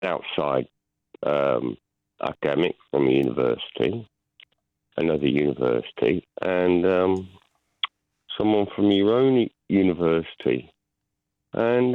outside academic from a university, another university, and someone from your own university. And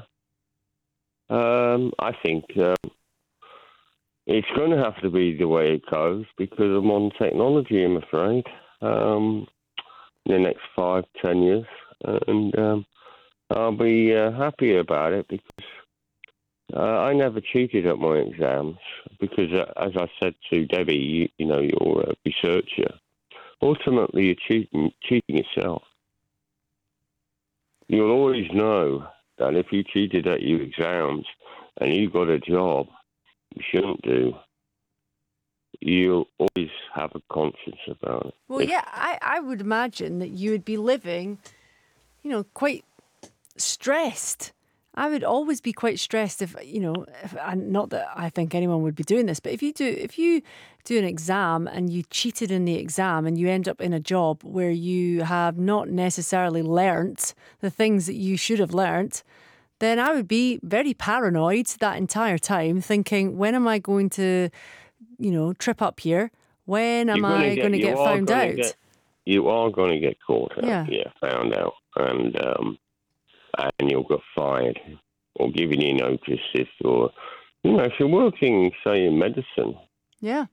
I think it's going to have to be the way it goes because of modern technology, I'm afraid, in the next 5-10 years. And I'll be happy about it because I never cheated at my exams because, as I said to Debbie, you're a researcher. Ultimately, you're cheating yourself. You'll always know that if you cheated at your exams and you got a job you shouldn't do, you'll always have a conscience about it. Well, yeah, I would imagine that you would be living, quite stressed. I would always be quite stressed if not that I think anyone would be doing this, but if you do an exam and you cheated in the exam and you end up in a job where you have not necessarily learnt the things that you should have learnt, then I would be very paranoid that entire time, thinking, when am I going to, trip up here? When am I going to get found out? You are going to get caught out, found out, and you'll get fired or given you notice if you're working, say, in medicine. Yeah.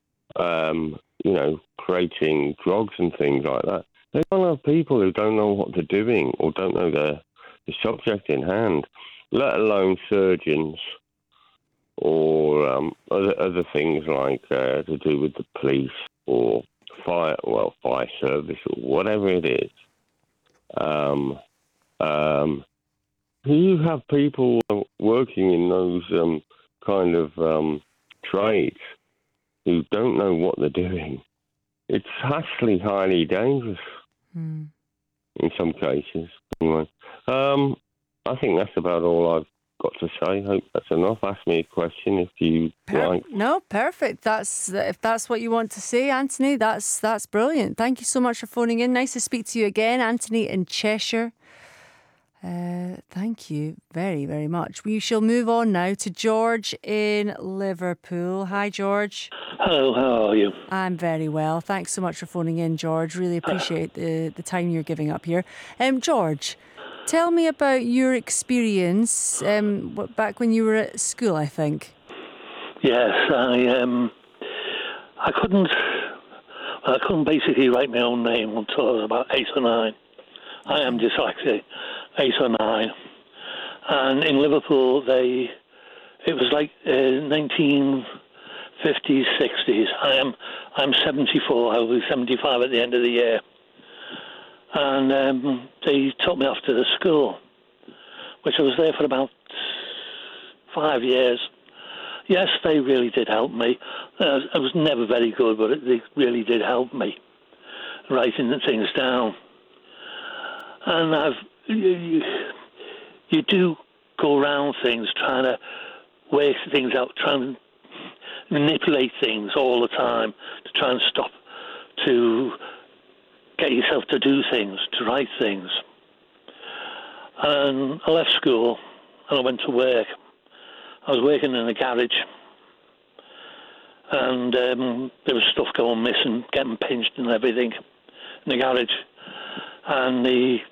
Creating drugs and things like that. They don't have people who don't know what they're doing or don't know the subject in hand, let alone surgeons or other things like to do with the police or fire service or whatever it is. You have people working in those kind of trades who don't know what they're doing. It's actually highly dangerous in some cases. Anyway, I think that's about all I've got to say. Hope that's enough. Ask me a question if you like. No, perfect. If that's what you want to say, Anthony, that's brilliant. Thank you so much for phoning in. Nice to speak to you again, Anthony in Cheshire. Thank you very, very much. We shall move on now to George in Liverpool. Hi, George. Hello, how are you? I'm very well. Thanks so much for phoning in, George. Really appreciate the time you're giving up here. George, tell me about your experience back when you were at school, I think. Yes, I couldn't basically write my own name until I was about 8 or 9. I am dyslexic, 8 or 9. And in Liverpool, it was like 1950s, 60s. I'm 74. I will be 75 at the end of the year. And they took me off to the school, which I was there for about 5 years. Yes, they really did help me. I was never very good, but they really did help me, writing the things down. And you do go around things, trying to work things out, trying to manipulate things all the time to try and stop, to get yourself to do things, to write things. And I left school and I went to work. I was working in a garage, and there was stuff going missing, getting pinched and everything in the garage. And a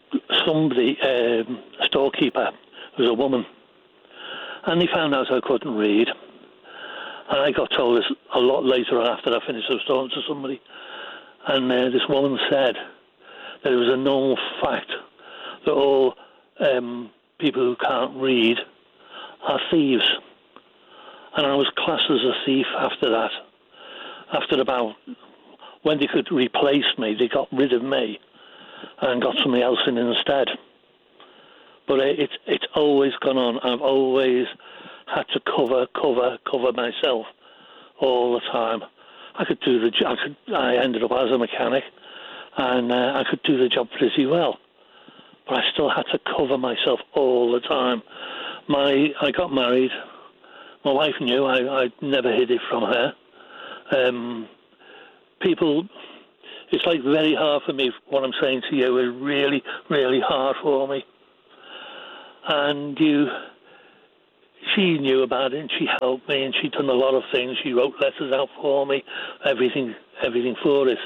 storekeeper, was a woman, and they found out I couldn't read. And I got told this a lot later on after I finished. I was talking to somebody, and this woman said that it was a known fact that all people who can't read are thieves. And I was classed as a thief after that. When they could replace me, they got rid of me and got somebody else in instead. But it's always gone on. I've always had to cover myself all the time. I could do the job. I ended up as a mechanic, and I could do the job pretty well. But I still had to cover myself all the time. I got married. My wife knew. I never hid it from her. People, it's like very hard for me. What I'm saying to you is really, really hard for me. And she knew about it and she helped me and she'd done a lot of things. She wrote letters out for me, everything for it.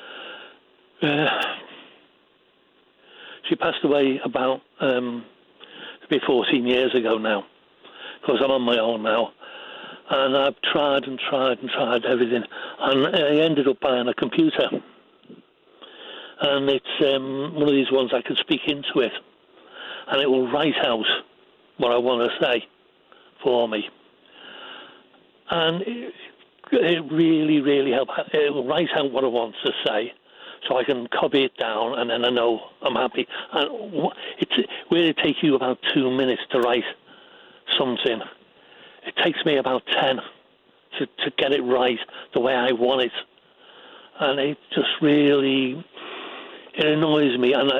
She passed away about maybe 14 years ago now, because I'm on my own now. And I've tried everything. And I ended up buying a computer. And it's one of these ones I can speak into it. And it will write out what I want to say for me. And it really, really helped. It will write out what I want to say, so I can copy it down, and then I know I'm happy. And where it takes you about 2 minutes to write something, it takes me about 10 to get it right the way I want it. And it just really, it annoys me. And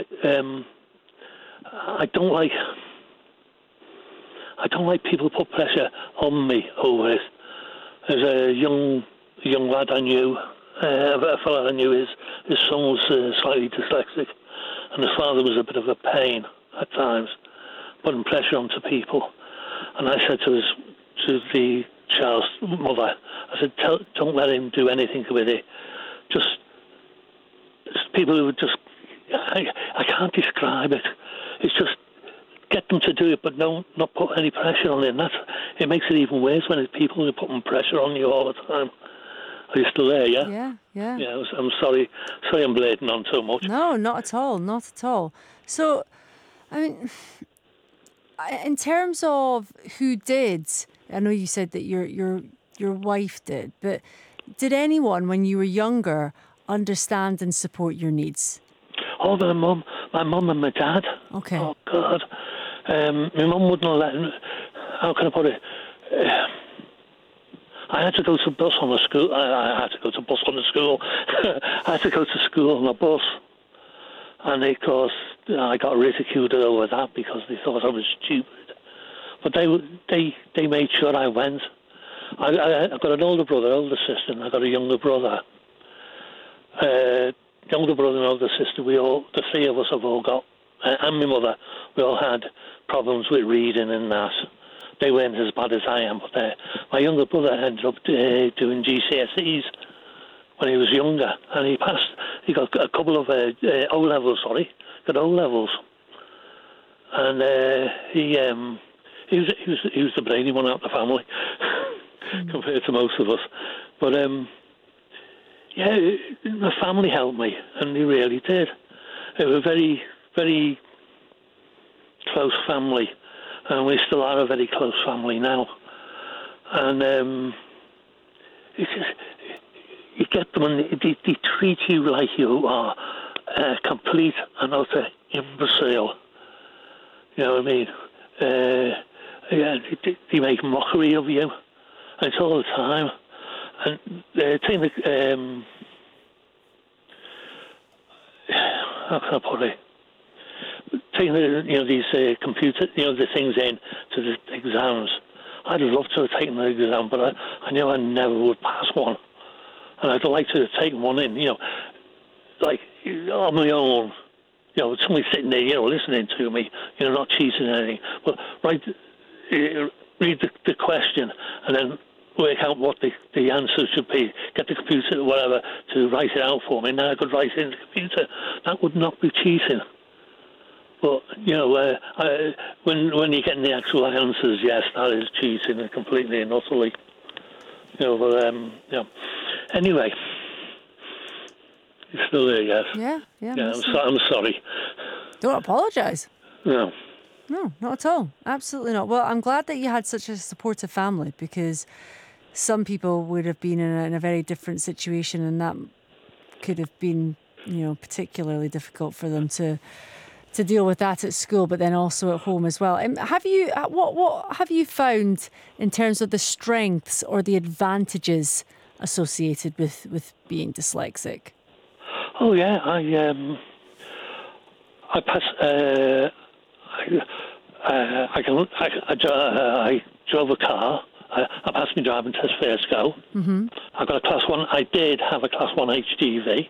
I don't like people put pressure on me over it. There's a young lad I knew, a fellow I knew, his son was slightly dyslexic, and his father was a bit of a pain at times, putting pressure onto people. And I said to the child's mother, I said, don't let him do anything with it. Just people who would just, I can't describe it. It's just get them to do it, but not put any pressure on it. And it makes it even worse when it's people who are putting pressure on you all the time. Are you still there, yeah? Yeah. Yeah, I'm sorry. Sorry I'm blating on so much. No, not at all. So, I mean, in terms of who did, I know you said that your wife did, but did anyone, when you were younger, understand and support your needs? Oh, my mum and my dad. Okay. Oh, God. My mum wouldn't let him. How can I put it? I had to go to bus on the school. I had to go to bus on the school. I had to go to school on a bus. And of course, I got ridiculed over that because they thought I was stupid. But they made sure I went. I've got an older brother, older sister, and I've got a younger brother. Younger brother and older sister, the three of us have all got, and my mother, we all had problems with reading and that. They weren't as bad as I am, but my younger brother ended up doing GCSEs when he was younger, and he passed. He got a couple of O-levels, got O-levels, and he was the brainy one out of the family compared to most of us. But yeah, my family helped me, and they really did. They were a very, very close family, and we still are a very close family now. And it's just, you get them, and they treat you like you are a complete and utter imbecile. You know what I mean? Yeah, they make mockery of you, and it's all the time. And the thing that, how can I put it? Taking these computer, the things in to the exams. I'd have loved to have taken the exam, but I knew I never would pass one. And I'd like to have taken one in, like on my own. Somebody sitting there, listening to me, not cheating or anything. But read the question and then work out what the answer should be. Get the computer or whatever to write it out for me, and then I could write it in the computer. That would not be cheating. But, when you're getting the actual answers, yes, that is cheating completely and utterly. Anyway, you're still there, yes? Yeah. I'm sorry. Don't apologise. No. No, not at all. Absolutely not. Well, I'm glad that you had such a supportive family, because some people would have been in a very different situation, and that could have been, particularly difficult for them to deal with that at school, but then also at home as well. Have you what have you found in terms of the strengths or the advantages associated with being dyslexic? Oh yeah, I pass. I drove a car. I passed my driving test first go. Mm-hmm. I got a class 1. I did have a class 1 HGV.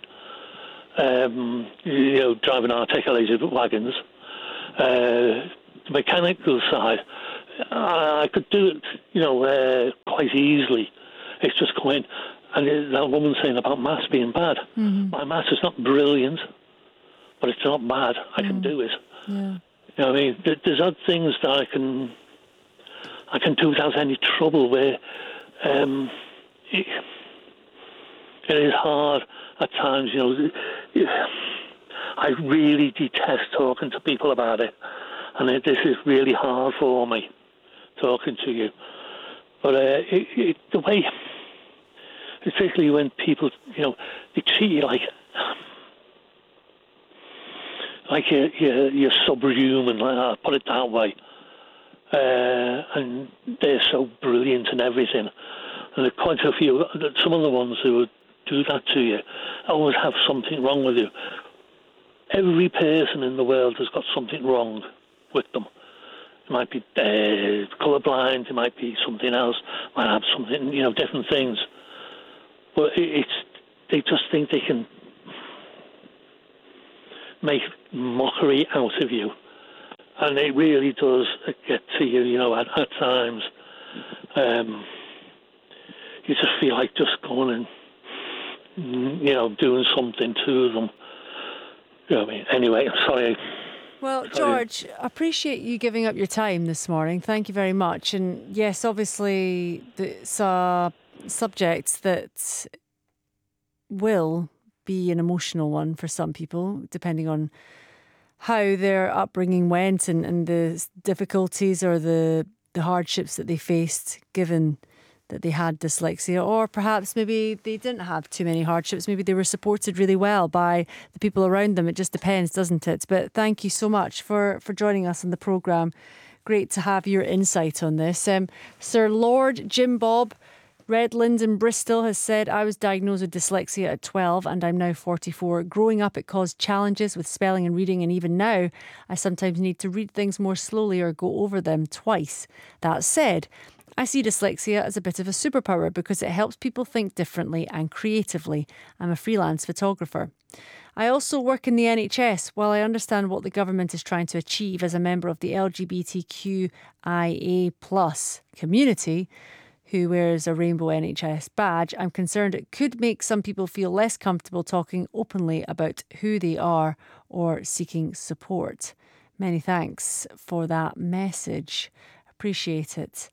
Driving articulated wagons. The mechanical side, I could do it, quite easily. It's just going, and that woman saying about maths being bad. Mm-hmm. My maths is not brilliant, but it's not bad. I can do it. Yeah. You know what I mean? There's other things that I can do without any trouble. Where it is hard at times. I really detest talking to people about it, and this is really hard for me talking to you. But the way, particularly when people, they treat you like you're subhuman. I'll put it that way. And they're so brilliant and everything. And there are quite a few. Some of the ones who would do that to you always have something wrong with you. Every person in the world has got something wrong with them. It might be colourblind, it might be something else, might have something, different things. But they just think they can make mockery out of you. And it really does get to you, at times. You just feel like just going and, doing something to them. You know what I mean? Anyway, sorry. Well, George, I appreciate you giving up your time this morning. Thank you very much. And yes, obviously, it's a subject that will be an emotional one for some people, depending on how their upbringing went and the difficulties or the hardships that they faced, given that they had dyslexia, or perhaps maybe they didn't have too many hardships. Maybe they were supported really well by the people around them. It just depends, doesn't it? But thank you so much for joining us on the programme. Great to have your insight on this. Sir Lord Jim Bob Redland in Bristol has said, I was diagnosed with dyslexia at 12 and I'm now 44. Growing up, it caused challenges with spelling and reading, and even now, I sometimes need to read things more slowly or go over them twice. That said, I see dyslexia as a bit of a superpower because it helps people think differently and creatively. I'm a freelance photographer. I also work in the NHS. While I understand what the government is trying to achieve as a member of the LGBTQIA+ community, who wears a rainbow NHS badge, I'm concerned it could make some people feel less comfortable talking openly about who they are or seeking support. Many thanks for that message. Appreciate it.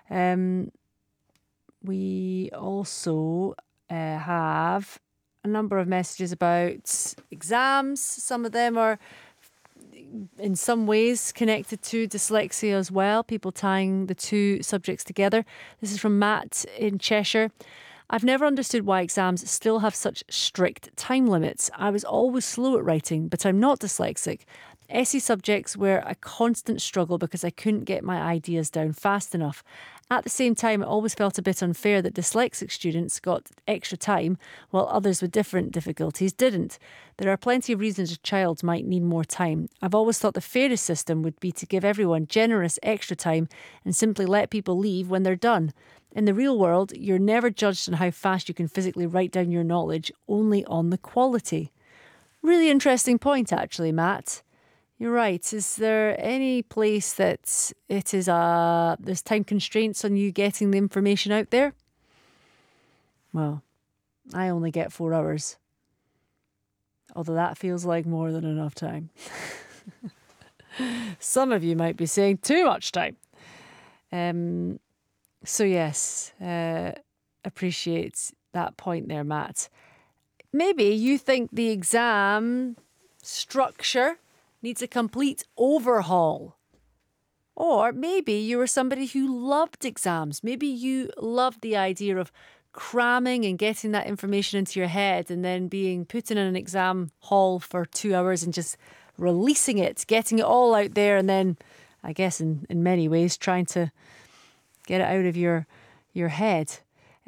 We also have a number of messages about exams. Some of them are in some ways connected to dyslexia as well, people tying the two subjects together. This is from Matt in Cheshire. I've never understood why exams still have such strict time limits. I was always slow at writing, but I'm not dyslexic. SE subjects were a constant struggle because I couldn't get my ideas down fast enough. At the same time, it always felt a bit unfair that dyslexic students got extra time while others with different difficulties didn't. There are plenty of reasons a child might need more time. I've always thought the fairest system would be to give everyone generous extra time and simply let people leave when they're done. In the real world, you're never judged on how fast you can physically write down your knowledge, only on the quality. Really interesting point, actually, Matt. You're right. Is there any place that it is there's time constraints on you getting the information out there? Well, I only get 4 hours. Although that feels like more than enough time. Some of you might be saying too much time. So yes, appreciate that point there, Matt. Maybe you think the exam structure needs a complete overhaul. Or maybe you were somebody who loved exams. Maybe you loved the idea of cramming and getting that information into your head and then being put in an exam hall for 2 hours and just releasing it, getting it all out there, and then, I guess in many ways, trying to get it out of your head.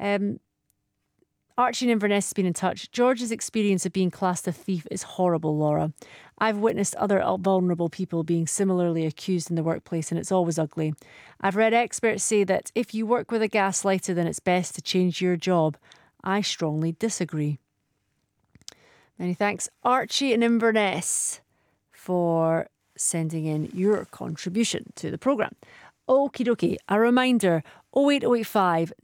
Archie in Inverness has been in touch. George's experience of being classed a thief is horrible, Laura. I've witnessed other vulnerable people being similarly accused in the workplace, and it's always ugly. I've read experts say that if you work with a gaslighter, then it's best to change your job. I strongly disagree. Many thanks, Archie in Inverness, for sending in your contribution to the programme. Okie dokie. A reminder, 08085